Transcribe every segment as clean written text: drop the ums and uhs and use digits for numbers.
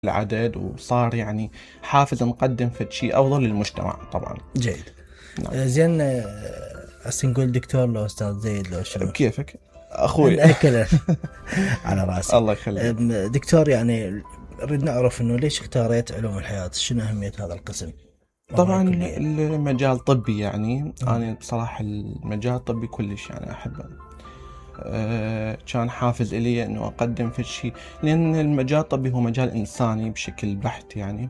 العدد، وصار يعني حافز نقدم في شيء أفضل للمجتمع طبعا. جيد. نعم. زين، هسه نقول دكتور لو أستاذ زيد لو شنو؟ كيفك أخوي؟ نأكل على راسي. الله يخليك. دكتور، يعني نريد نعرف إنه ليش اختاريت علوم الحياة؟ شنو أهمية هذا القسم؟ طبعا المجال طبي، يعني أنا بصراحة المجال الطبي كلش يعني أحبه. كان حافز إلي أنه أقدم في الشيء، لأن المجال الطبي هو مجال إنساني بشكل بحت يعني.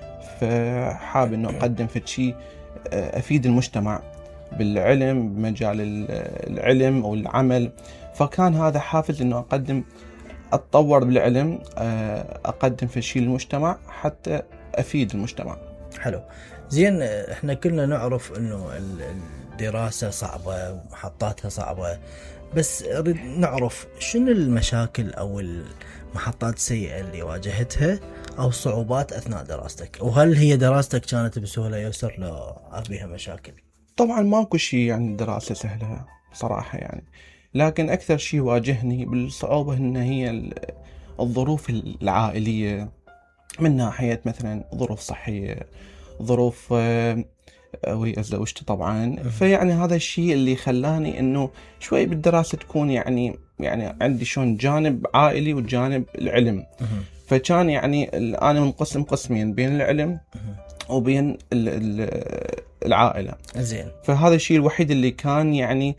فحاب أنه أقدم في شيء أفيد المجتمع بالعلم، بمجال العلم أو العمل. فكان هذا حافز أنه أتطور بالعلم، أقدم في شيء للمجتمع حتى أفيد المجتمع. حلو. زين، احنا كلنا نعرف انه الدراسة صعبة، محطاتها صعبة، بس أريد نعرف شنو المشاكل أو المحطات السيئة اللي واجهتها أو صعوبات أثناء دراستك، وهل هي دراستك كانت بسهولة يسر لو بها مشاكل؟ طبعا ماكو شيء يعني الدراسة سهلة صراحة يعني، لكن أكثر شيء واجهني بالصعوبة إن هي الظروف العائلية، من ناحية مثلا ظروف صحية، ظروف وهي زوجتي طبعا. فيعني هذا الشيء اللي خلاني انه شوي بالدراسة تكون يعني عندي شلون جانب عائلي وجانب العلم. فكان يعني انا منقسم قسمين بين العلم وبين العائلة. زين. فهذا الشيء الوحيد اللي كان يعني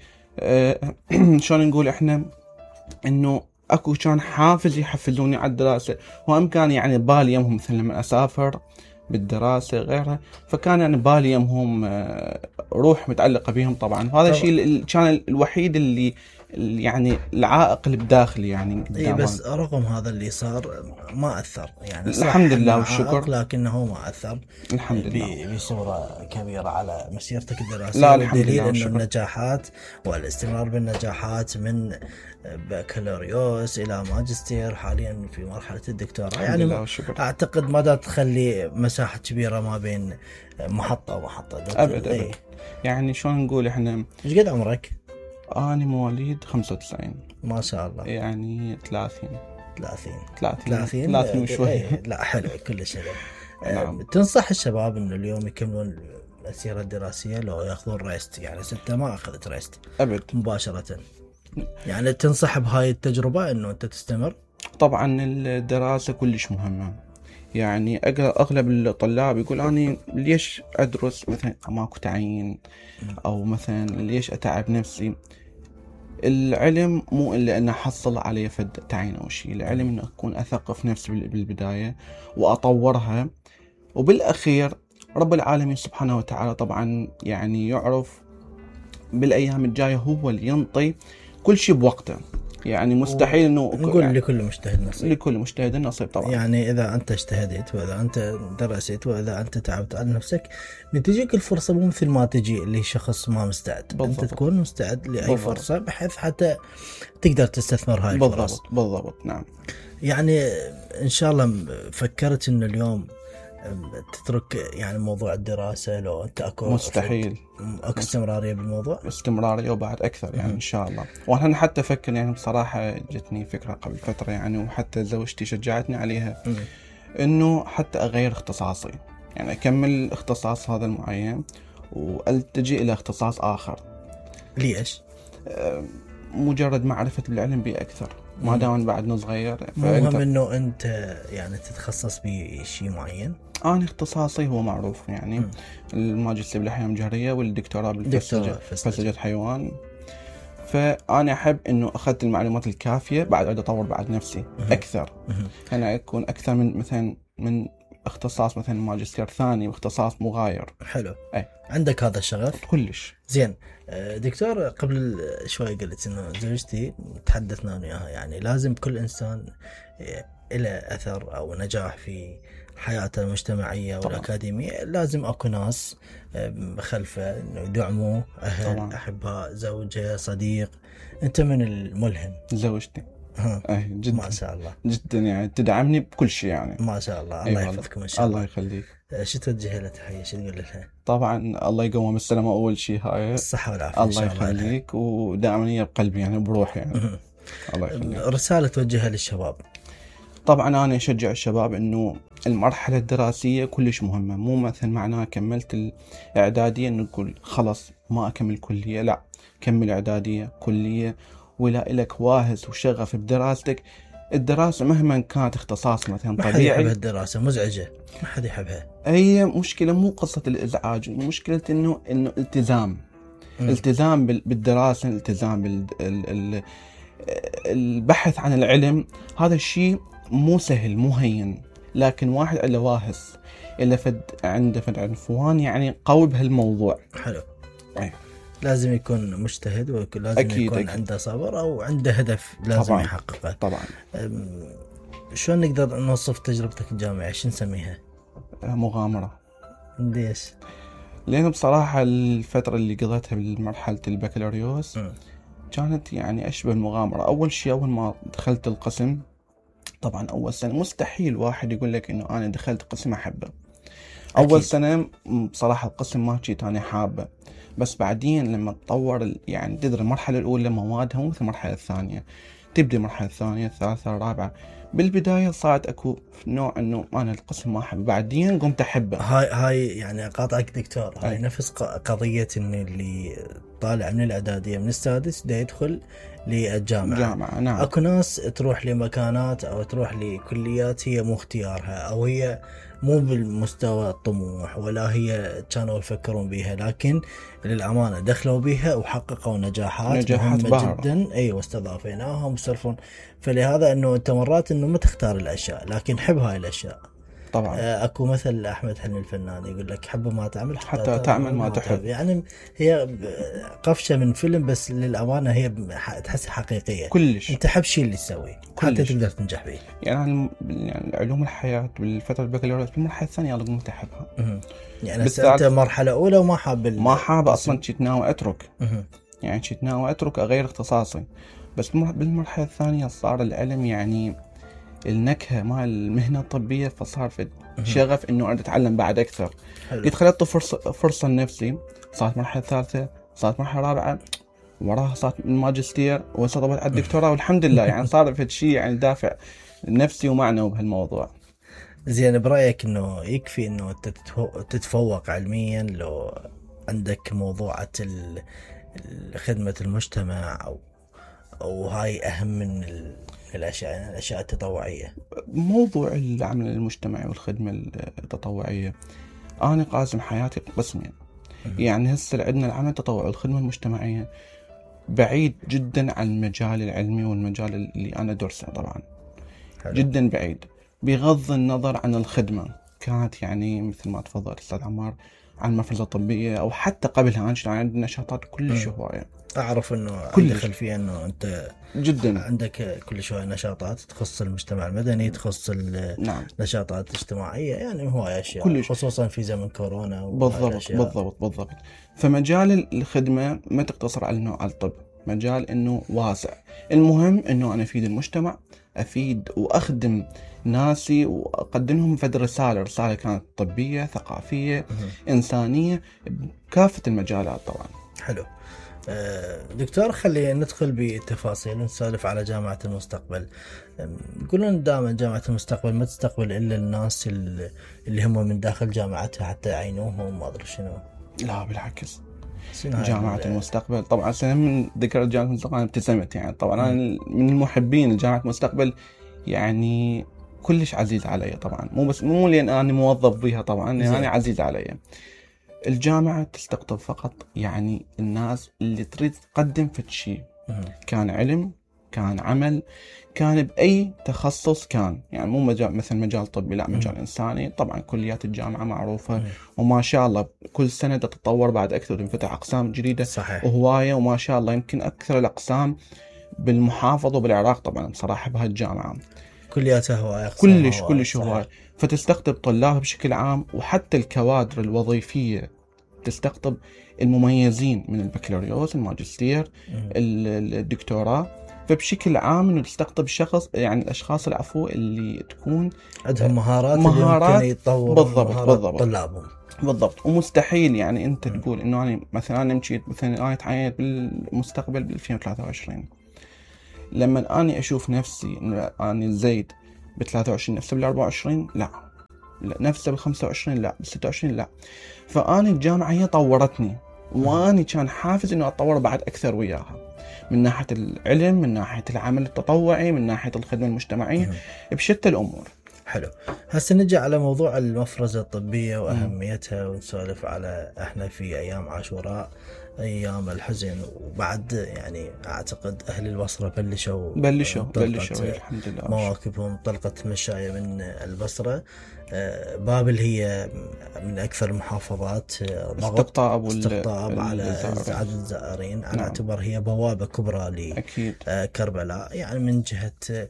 شلون نقول احنا انه اكو كان حافز يحفزوني على الدراسة، وامكاني يعني بالي يمهم مثلا لما اسافر بالدراسة غيرها، فكان يعني بالي يمهم روح متعلقة بهم طبعا. هذا الشيء كان الوحيد اللي يعني العائق اللي بداخلي يعني. اي بس رغم هذا اللي صار ما أثر يعني، الحمد لله والشكر، لكنه ما أثر الحمد لله بصورة كبيرة على مسيرتك الدراسية. لا الحمد لله إنه والشكر. النجاحات والاستمرار بالنجاحات من بكالوريوس إلى ماجستير، حاليا في مرحلة الدكتوراه، يعني أعتقد ما دا تخلي مساحة كبيرة ما بين محطة ومحطة. أبدا. يعني شلون نقول إحنا. إيش قد عمرك؟ أنا مواليد 95. ما شاء الله. يعني 30 وشوي. لا حلو، كلش حلو. نعم. تنصح الشباب إنه اليوم يكملون المسيرة الدراسية لو يأخذون ريست؟ يعني أنت ما أخذت ريست أبد مباشرة، يعني تنصح بهاي التجربة إنه أنت تستمر؟ طبعا الدراسة كلش مهمة. يعني أغلب الطلاب يقول أنا ليش أدرس مثلا ماكو تعيين، أو مثلا ليش أتعب نفسي. العلم مو إلا أن أحصل عليه فد تعيين أو شيء، العلم أن أكون أثقف نفسي بالبداية وأطورها، وبالأخير رب العالمين سبحانه وتعالى طبعا يعني يعرف بالأيام الجاية هو اللي ينطي كل شيء بوقته. يعني مستحيل انه نقول يعني لكل مجتهد نصيب. لكل مجتهد نصيب طبعا. يعني اذا انت اجتهدت واذا انت درست واذا انت تعبت على نفسك بتجيك الفرصه، مو مثل ما تجي اللي شخص ما مستعد. بالضبط. انت تكون مستعد لاي بالضبط. فرصه بحيث حتى تقدر تستثمر هاي الفرص. بالضبط. نعم. يعني ان شاء الله فكرت انه اليوم تترك يعني موضوع الدراسة لو أنت أكو مستحيل أكو استمرارية بالموضوع؟ استمرارية وبعد أكثر يعني إن شاء الله. وأنا حتى فكر يعني بصراحة جتني فكرة قبل فترة يعني، وحتى زوجتي شجعتني عليها إنه حتى أغير اختصاصي، يعني أكمل اختصاص هذا المعين وألتجئ إلى اختصاص آخر. ليش؟ مجرد معرفة بالعلم بي أكثر، ما دام بعدنا صغير. مهم إنه أنت يعني تتخصص بشيء معين. أنا اختصاصي هو معروف يعني الماجستير بالأحياء الجهرية والدكتوراه بالفلسفة حيوان. فأنا أحب إنه أخذت المعلومات الكافية بعد أطور بعد نفسي أكثر. أنا أكون أكثر من مثلا من اختصاص مثلا ماجستير ثاني واختصاص مغاير. حلو. عندك هذا الشغف كلش. زين. دكتور، قبل شوي قلت إنه زوجتي تحدثنا وياها يعني لازم كل إنسان إلى أثر أو نجاح في حياته المجتمعية والأكاديمية لازم أكو ناس خلفه إنه يدعموه، أهل طبعا. أحباء، زوجة، صديق. أنت من الملهم زوجتي جدا ما شاء الله جدا يعني تدعمني بكل شيء يعني ما شاء الله. الله يحفظكم إن شاء الله. الله يخليك. شو توجه لها تحية؟ شو تقول لها؟ طبعا الله يقوم السلامة أول شيء، هاي الصحة والعافية الله يخليك، ودائما هي بقلبي يعني بروحي يعني. الله يخليك. رسالة توجهها للشباب. طبعا أنا أشجع الشباب أنه المرحلة الدراسية كلش مهمة، مو مثل معناه كملت الإعدادية أنه تقول خلص ما أكمل كلية، لا، كمل إعدادية كلية، ولا إلك واهس وشغف بدراستك. الدراسة مهما كانت اختصاص مثلا ما حد طبيعي، يحب الدراسة، مزعجة، ما حد يحبها. هي مشكلة مو قصة الإزعاج، مشكلة إنه التزام. التزام بالدراسة، التزام البحث عن العلم. هذا الشيء مو سهل، مو هين، لكن واحد اللي واهس، اللي عنده عنفوان يعني قوي بهالموضوع. حلو. أي. لازم يكون مجتهد، ولازم يكون عنده صبر أو عنده هدف لازم طبعاً. يحققه. طبعا. شلون نقدر نوصف تجربتك الجامعية؟ شو نسميها؟ مغامرة. ليش؟ لأن بصراحة الفترة اللي قضيتها بمرحلة البكالوريوس كانت يعني أشبه المغامرة. أول شيء، أول ما دخلت القسم، طبعا أول سنة مستحيل واحد يقول لك إنه أنا دخلت قسم أحبه. أول أكيد. سنة بصراحة القسم ما كنت أنا حابه، بس بعدين لما تطور يعني تدري المرحلة الأولى موادها مو مثل المرحلة الثانية، تبدأ المرحلة الثانية الثالثة الرابعة. بالبداية صارت أكو نوع إنه أنا القسم ما أحبه، بعدين قمت أحبه. هاي يعني قاطعك دكتور، هاي أي. نفس قضية إن اللي طالع من الإعدادية من السادس دا يدخل للجامعة. نعم. أكو ناس تروح لمكانات أو تروح لكليات هي مو اختيارها، أو هي مو بالمستوى الطموح، ولا هي كانوا يفكرون بيها، لكن للأمانة دخلوا بيها وحققوا نجاحات مهمة باهرة جدا. أي، واستضافيناهم ويسولفون. فلهذا أنه أنت مرات أنه ما تختار الأشياء، لكن حب هاي الأشياء. طبعا. اكو مثل احمد حلمي الفنان يقول لك حب ما تعمل حتى تعمل ما تحب. يعني هي قفشه من فيلم، بس للامانه هي تحس حقيقيه. كلش. انت حب شيء اللي تسويه حتى تقدر تنجح فيه. يعني علوم الحياة بالفترة البكالوريوس بالمرحلة الثانية أنا قمت أحبها. يعني انت مرحله اولى وما حاب ما حاب اصلا، كنت ناوي اترك. يعني كنت ناوي اترك اغير اختصاصي، بس بالمرحله الثانيه صار العلم يعني النكهه مع المهنه الطبيه، فصار في شغف انه اريد اتعلم بعد اكثر. قلت خليت فرصه لنفسي. صارت مرحله ثالثه، صارت مرحله رابعه، وراها صارت الماجستير، وصارت على الدكتوراه، والحمد لله. يعني صار في شيء يعني دافع نفسي ومعنوي بهالموضوع. زين، برايك انه يكفي انه تتفوق علميا لو عندك موضوعة خدمة المجتمع، او هاي اهم من الاشياء، يعني الاشياء التطوعية؟ موضوع العمل المجتمعي والخدمة التطوعية أنا قاسم حياتي قسمين. يعني هسه عندنا العمل التطوعي والخدمة المجتمعية بعيد جدا عن المجال العلمي والمجال اللي أنا درسه طبعا. حلو. جدا بعيد، بغض النظر عن الخدمة كانت يعني مثل ما تفضل أستاذ عمار عن المفرزة الطبية، أو حتى قبلها عندنا نشاطات كل شوية. أعرف أنه عندك خلفية أنه أنت جدا عندك كل شوية نشاطات تخص المجتمع المدني، تخص النشاطات الاجتماعية، يعني هواية أشياء خصوصا في زمن كورونا. بالضبط. فمجال الخدمة ما تقتصر على نوع الطب، مجال إنه واسع. المهم إنه أنا أفيد المجتمع، أفيد وأخدم ناسي وأقدمهم فد رسالة كانت طبية، ثقافية، إنسانية، بكافة المجالات طبعا. حلو. دكتور، خلينا ندخل بالتفاصيل ونسولف على جامعة المستقبل. يقولون دائما جامعة المستقبل ما تستقبل إلا الناس اللي هم من داخل جامعتها حتى يعينوهم، ما أدري شنو. لا بالعكس، جامعة المستقبل طبعا سنة من ذكر جامعة المستقبل أنا ابتسمت. يعني طبعا أنا من المحبين لجامعة المستقبل، يعني كلش عزيز علي طبعا، مو لأن أنا موظف بها طبعا، يعني عزيز علي. الجامعة تستقطب فقط يعني الناس اللي تريد تقدم في شيء، كان علم، كان عمل، كان بأي تخصص كان. يعني مو مجال مثل مجال طبي، لا، مجال إنساني. طبعا كليات الجامعة معروفة، وما شاء الله كل سنة تتطور بعد أكثر، تنفتح أقسام جديدة. صحيح. وهواية، وما شاء الله يمكن أكثر الأقسام بالمحافظة وبالعراق طبعا بصراحة بهالجامعة. كلياتها هواية، كلش هواية. فتستقطب طلاب بشكل عام، وحتى الكوادر الوظيفية تستقطب المميزين من البكالوريوس، الماجستير، الدكتوراه. فبشكل عام انه تستقطب الاشخاص اللي تكون عندهم مهارات يتطوروا. بالضبط طلابهم. بالضبط. ومستحيل يعني انت تقول انه انا مثلا انا تعينت بالمستقبل ب 2023، لما انا اشوف نفسي انه انا زيد ب 23 نفسه بال 24 لا نفسه بال 25 لا بال 26 لا. فأنا الجامعة هي طورتني، وأني كان حافز إنه أتطور بعد أكثر وياها، من ناحية العلم، من ناحية العمل التطوعي، من ناحية الخدمة المجتمعية، بشتى الأمور. حلو. هسه نجي على موضوع المفرزة الطبية وأهميتها، ونسولف على احنا في أيام عاشوراء، أيام الحزن، وبعد يعني أعتقد أهل البصرة بلشوا الحمد لله مواكبهم، طلقت المشاية من البصرة. بابل هي من أكثر المحافظات استقطاب على عدد الزائرين، على اعتبار هي بوابة كبرى لكربلاء، يعني من جهة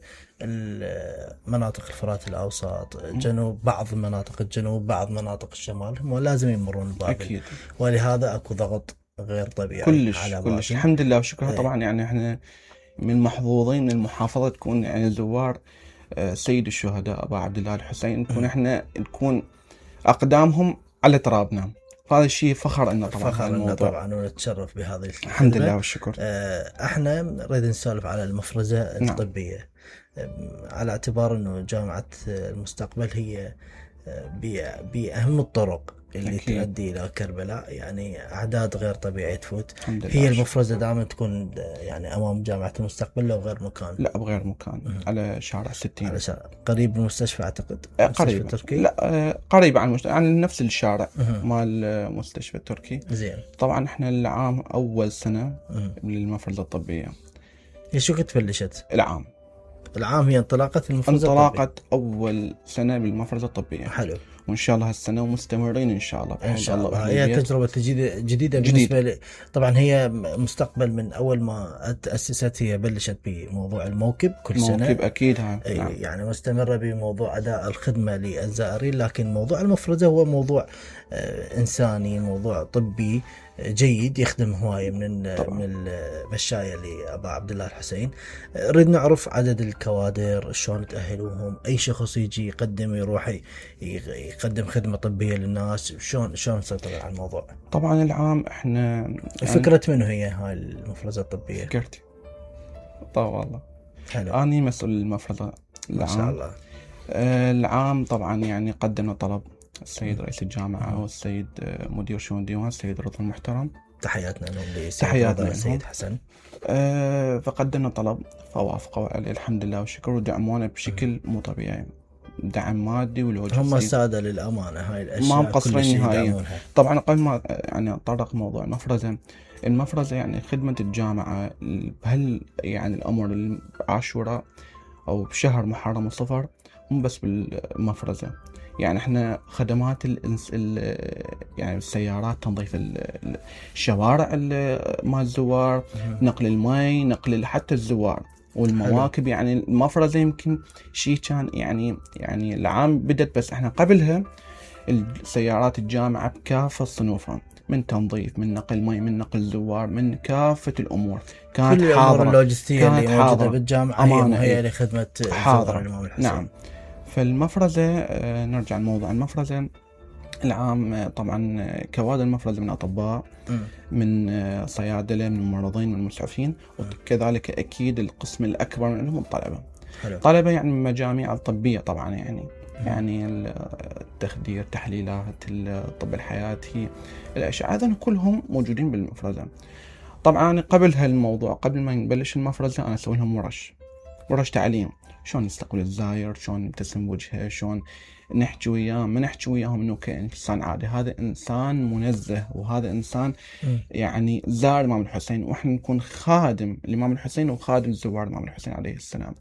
مناطق الفرات الأوسط، جنوب بعض مناطق الجنوب، بعض مناطق الشمال، هم لازم يمرون بابل أكيد. ولهذا أكو ضغط غير طبيعي على كلش الحمد لله وشكرا. طبعا يعني احنا من محظوظين ان المحافظة تكون يعني زوار سيد الشهداء أبا عبد الله الحسين، نكون أقدامهم على ترابنا، فهذا الشيء فخر إنه طبعا ونتشرف بهذه الحمد لله والشكر. احنا نريد نسولف على المفرزة الطبية. على اعتبار إنه جامعة المستقبل هي بأهم الطرق اللي أكيد. تؤدي إلى كربلاء، يعني أعداد غير طبيعية تفوت. هي المفرزة دائما تكون يعني أمام جامعة المستقبل لو غير مكان؟ لا بغير مكان. على شارع 60 على قريب من المستشفى أعتقد. قريب التركي؟ لا قريب عن نفس الشارع مال المستشفى التركي. زين. طبعا احنا العام أول سنة للمفرزة الطبية. هي شو كنت بلشت؟ العام هي انطلاقة أول سنة بالمفرزة الطبية. حلو. وإن شاء الله هالسنة ومستمرين إن شاء الله. إن شاء الله. هي تجربة جديدة بالنسبة لي. طبعا هي مستقبل من أول ما تأسست هي بلشت بموضوع الموكب كل سنة. موكب أكيد نعم. يعني مستمرة بموضوع أداء الخدمة للزائرين، لكن موضوع المفرزة هو موضوع إنساني، موضوع طبي جيد يخدم هواية من المشاية لأبا عبد الله الحسين. نريد نعرف عدد الكوادر، شلون تأهلوهم، أي شخص يجي يقدم يروح يقدم خدمة طبية للناس، شلون نسيطر على الموضوع؟ طبعا العام احنا فكرة منه هي هاي المفرزة الطبية؟ فكرتي طبعا والله حلو. أنا مسؤول المفرزة العام. ما شاء الله. العام طبعا يعني قدمنا طلب السيد رئيس الجامعة والسيد مدير شؤون الديوان السيد رضا المحترم، تحياتنا لهم السيد حسن. فقدمنا طلب فوافقوا عليه الحمد لله والشكر، ودعمونا بشكل مو طبيعي، دعم مادي ولوجستي. هم السادة للأمانة، هاي الأشياء ما مقصرين نهائيا. طبعا قبل ما يعني أطرق موضوع المفرزة يعني خدمة الجامعة يعني الأمر العاشوراء أو بشهر محرم وصفر، مو بس بالمفرزة، يعني احنا خدمات يعني السيارات، تنظيف الشوارع مال الزوار، نقل المي، نقل حتى الزوار والمواكب. يعني المفرزة يمكن شيء كان يعني العام بدت، بس احنا قبلها السيارات الجامعة بكافة صنوفها، من تنظيف، من نقل مي، من نقل زوار، من كافة الأمور كانت كل حاضرة. كل الأمور اللوجستية اللي موجودة بالجامعة هي لخدمة حاضرة. الإمام الحسين. نعم. فالمفرزة نرجع لموضوع المفرزة العام. طبعا كوادر المفرزة من أطباء، من صيادلة، من ممرضين، من مسعفين، وكذلك أكيد القسم الأكبر منهم الطلبة. طلبة يعني من مجاميع الطبية طبعا، يعني التخدير، تحليلات الطب الحياتي، الأشعة، هذول كلهم موجودين بالمفرزة. طبعا قبل هالموضوع، قبل ما نبلش المفرزة، أنا أسوي لهم ورش تعليم، شلون يستقبل الزائر، شلون يبتسم بوجهه، شلون نحكي وياه، ما نحكي وياهم انه كإنسان عادي، هذا انسان منزه، وهذا انسان يعني زار الامام الحسين، واحنا نكون خادم الامام الحسين وخادم زوار الامام الحسين عليه السلام.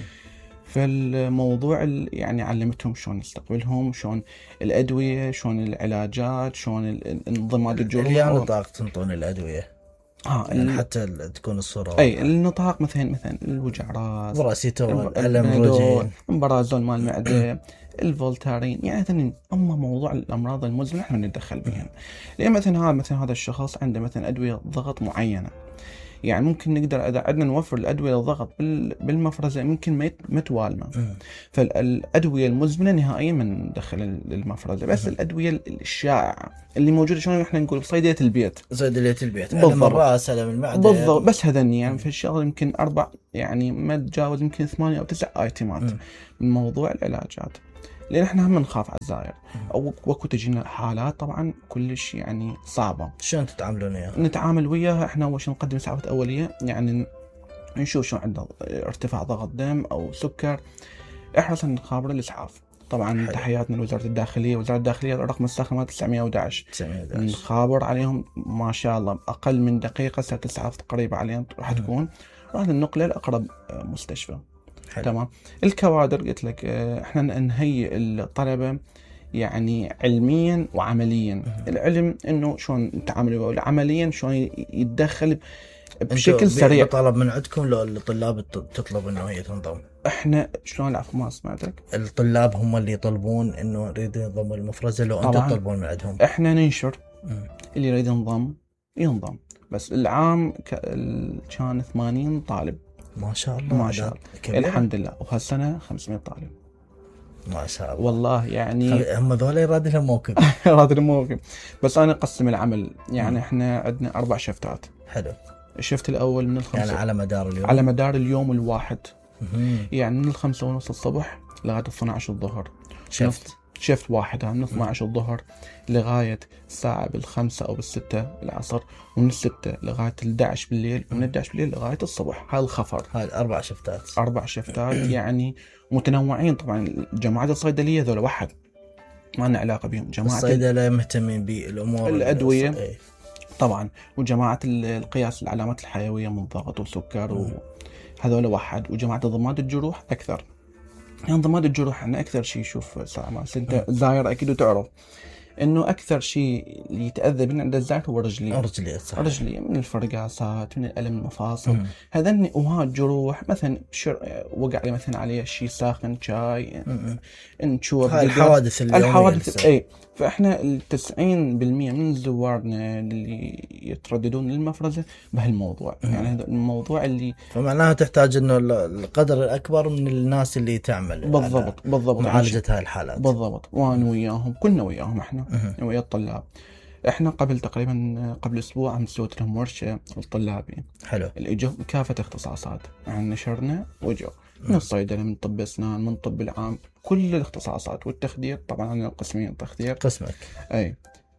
فالموضوع يعني علمتهم شلون نستقبلهم، شلون الادويه، شلون العلاجات، شلون الانضماد الجروح. يعني نطاق تنطون الادويه يعني حتى تكون الصورة اي النطاق مثلا الوجع راس، براسيتول، الم رجل، امبرازول مال المعده، الفولتارين، يعني اما موضوع الامراض المزمنه احنا نتدخل بهم. لان مثلا هذا الشخص عنده مثلا ادويه ضغط معينه، يعني ممكن نقدر إذا عندنا نوفر الأدوية للضغط بالمفرزة ممكن ما توالمه. فالأدوية المزمنة نهائيا ما ندخل المفرزة، بس الأدوية الشائعة اللي موجودة شلون احنا نقول بصيدلية البيت، ألم الرأس، ألم المعدة بالضبط. بس هذني يعني في الشغل يمكن 4 يعني ما تجاوز يمكن 8 أو 9 ايتمات من موضوع العلاجات، لأن احنا هم نخاف على الزائر أو وقت تجينا حالات طبعا كلش يعني صعبة. شلون تتعاملون وياها؟ نتعامل وياها احنا أول شيء نقدم إسعافات أولية، يعني نشوف شو عنده ارتفاع ضغط دم أو سكر، احرص ان نخابر الإسعاف. طبعا حلو. تحياتنا لوزارة الداخلية. وزارة الداخلية رقم الساخنة 911 نخابر عليهم ما شاء الله أقل من دقيقة ستسعف قريبة عليهم راح تكون، راح ننقله لأقرب مستشفى. حلو. تمام. الكوادر قلت لك احنا نهيئ الطلبة يعني علميا وعمليا. العلم انه شلون نتعامل، والعمليا شلون يتدخل بشكل سريع. طلب من عندكم لو الطلاب تطلب انه هي تنضم؟ احنا شلون العفو ما سمعتك. الطلاب هم اللي يطلبون انه يريد ينضم المفرزة لو انتم تطلبون من عندهم؟ احنا ننشر اللي يريد ينضم. بس العام كان 80 طالب ما شاء الله. ما شاء الله الحمد لله. وهالسنة 500 طالب ما شاء الله. والله يعني هم ذولا يراد لهم موكب. يراد لهم موكب. بس انا اقسم العمل يعني احنا عندنا 4 شفتات. حلو. الشفت الاول من 5 يعني على مدار اليوم الواحد. يعني من 5:30 الصبح لغاية 12 الظهر. شفت واحد من 12 الظهر لغاية الساعة 5 أو 6 العصر، ومن 6 لغاية 11 بالليل، ومن 11 بالليل لغاية الصبح. هاي الخفر. هاي 4 شفتات يعني متنوعين. طبعا جماعة الصيدلية ذولا واحد ما لنا علاقة بهم. جماعة الصيدلة مهتمين بالأمور الأدوية طبعا، وجماعة القياس العلامات الحيوية من ضغط وسكر هذول واحد. وجماعة ضماد الجروح أكثر. يعني ضماد الجروح أنا أكثر شيء شوف سامع أنت زاير أكيد وتعرف إنه أكثر شيء اللي يتأذى من عند الزاير هو رجلي من الفرقاسات، من الألم المفاصل هذني. وهاد جروح مثلا وقع لي مثلا عليه شيء ساخن شاي نشوف الحوادث أي. فإحنا 90% من زوارنا اللي يترددون للمفرزة بهالموضوع. يعني هذا الموضوع اللي فمعناها تحتاج إنه القدر الأكبر من الناس اللي تعمل بالضبط معالجة هاي الحالات. بالضبط. وأنا وياهم كلنا وياهم إحنا ويا الطلاب. إحنا قبل أسبوع عم سويت لهم ورشة الطلابي. حلو. اللي إجوا كافة اختصاصات عن نشرنا وجوا من الصيدلة، من طب أسنان، من طب العام، كل الاختصاصات والتخدير. طبعا عندنا قسمين تخدير. قسمك أي.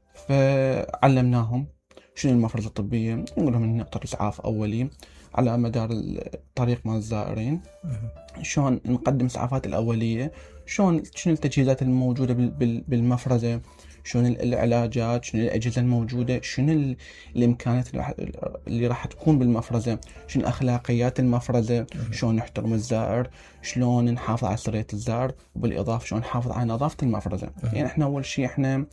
فعلمناهم شنو المفرزة الطبية، نقول لهم نقطة إسعاف أولي على مدار الطريق مع الزائرين، شلون نقدم إسعافات الأولية، شنو التجهيزات الموجودة بالمفرزة، شنو العلاجات، شنو الأجهزة الموجودة، شنو الإمكانيات اللي راح تكون بالمفرزة، شنو أخلاقيات المفرزة، شلون نحترم الزائر، شلون نحافظ على سرية الزائر، وبالإضافة شلون نحافظ على نظافة المفرزة. يعني إحنا أول شيء إحنا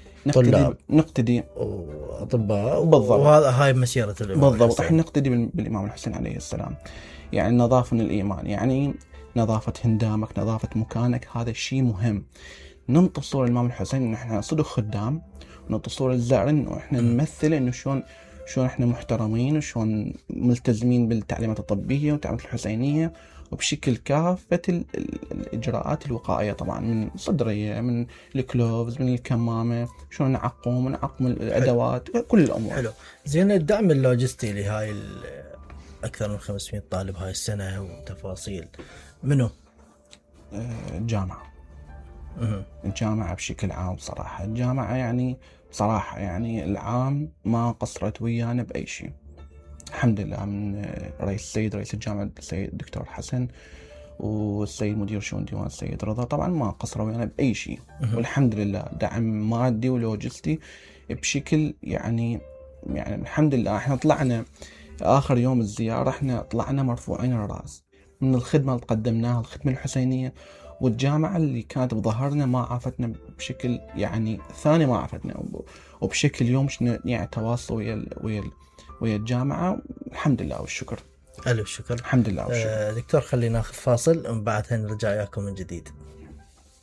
نقتدي أطباء بالضبط. وهذا هاي مسيرة الإمام بالضبط. إحنا نقتدي بالإمام الحسين عليه السلام. يعني النظافة من الإيمان، يعني نظافة هندامك، نظافة مكانك، هذا الشيء مهم. ننطي صورة الإمام الحسين إنه إحنا صدق خدام، وننطي صورة الزائرين إنه إحنا نمثل إنه شلون إحنا محترمين، وشلون ملتزمين بالتعليمات الطبية والتعليمات الحسينية، وبشكل كافة الإجراءات الوقائية طبعا، من صدرية، من الكلوفز، من الكمامة، شلون نعقم الأدوات، كل الأمور. حلو. زين، الدعم اللوجستي لهاي أكثر من 500 طالب هاي السنة وتفاصيل منو؟ الجامعة بشكل عام صراحة. الجامعة يعني بصراحة يعني العام ما قصرت ويانا بأي شيء الحمد لله، من رئيس الجامعة السيد الدكتور حسن، والسيد مدير شؤون ديوان السيد رضا. طبعا ما قصروا ويانا بأي شيء، والحمد لله دعم مادي ولوجستي بشكل يعني الحمد لله. احنا طلعنا آخر يوم الزيارة احنا طلعنا مرفوعين الرأس من الخدمة اللي قدمناها، الخدمة الحسينية. والجامعة اللي كانت بظهرنا ما عافتنا بشكل يعني ثاني، ما عافتنا، وبشكل يوم يعني تواصل ويا الجامعة. الحمد لله والشكر. ألف شكر. الحمد لله والشكر. دكتور، خلينا ناخذ فاصل ومن بعدها نرجع إياكم من جديد.